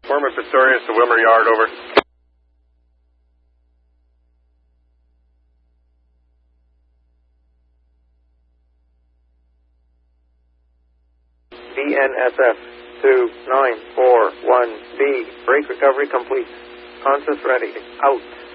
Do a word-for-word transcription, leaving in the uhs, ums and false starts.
Former Pistorius to Wilmer Yard, over. B N S F two nine four one B. Break recovery complete. Conscious ready. Out.